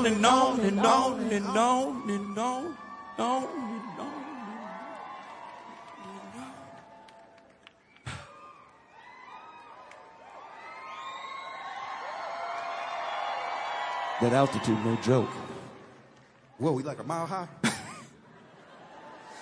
and on and on and on and on and on and on. That altitude, no joke. Whoa, we like a mile high?